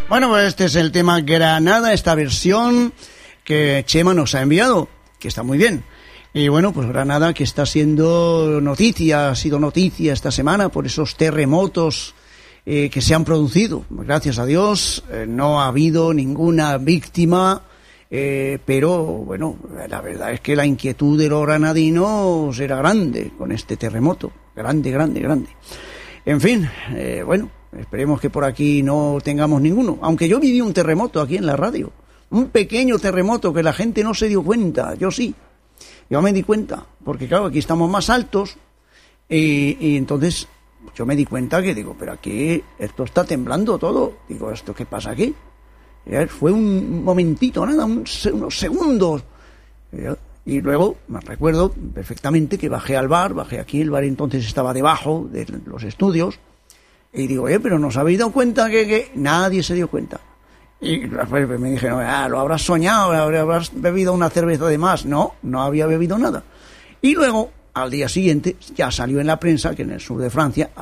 Bueno, pues este es el tema Granada, esta versión que Chema nos ha enviado, que está muy bien. Y bueno, pues Granada, que está siendo noticia, ha sido noticia esta semana por esos terremotos que se han producido. Gracias a Dios, no ha habido ninguna víctima, pero bueno, la verdad es que la inquietud de los granadinos era grande con este terremoto. Grande. En fin, bueno, esperemos que por aquí no tengamos ninguno. Aunque yo viví un terremoto aquí en la radio. Un pequeño terremoto que la gente no se dio cuenta. Yo sí. Yo me di cuenta. Porque claro, aquí estamos más altos. Y entonces yo me di cuenta que digo, pero aquí esto está temblando todo. Digo, ¿esto qué pasa aquí? Fue un momentito, nada, unos segundos. Y luego me recuerdo perfectamente que bajé al bar, el bar entonces estaba debajo de los estudios, y digo, pero ¿nos habéis dado cuenta que nadie se dio cuenta? Y después me dijeron, lo habrás soñado, habrás bebido una cerveza de más. No había bebido nada. Y luego, al día siguiente, ya salió en la prensa que en el sur de Francia